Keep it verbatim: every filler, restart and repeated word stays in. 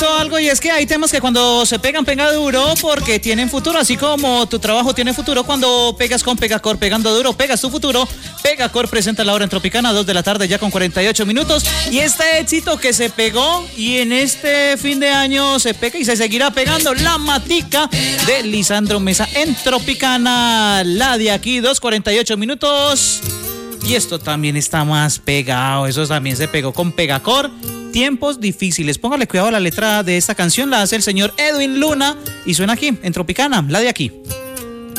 cuento algo y es que hay temas que cuando se pegan, pega duro porque tienen futuro, así como tu trabajo tiene futuro cuando pegas con Pegacor, pegando duro, pegas tu futuro. Pegacor presenta la hora en Tropicana, dos de la tarde ya con cuarenta y ocho minutos. Y este éxito que se pegó y en este fin de año se pega y se seguirá pegando, La Matica de Lisandro Mesa en Tropicana, la de aquí, dos cuarenta y ocho minutos. Y esto también está más pegado, eso también se pegó con Pegacor. Tiempos difíciles. Póngale cuidado a la letra de esta canción, la hace el señor Edwin Luna y suena aquí en Tropicana, la de aquí.